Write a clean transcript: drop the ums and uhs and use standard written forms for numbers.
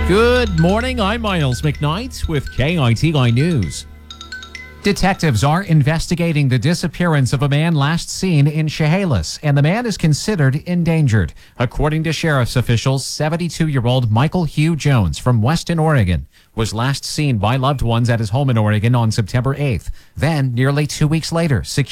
Good morning. I'm Miles McKnight with KITI News. Detectives are investigating the disappearance of a man last seen in Chehalis, and the man is considered endangered. According to sheriff's officials, 72-year-old Michael Hugh Jones from Weston, Oregon, was last seen by loved ones at his home in Oregon on September 8th. Then, nearly 2 weeks later,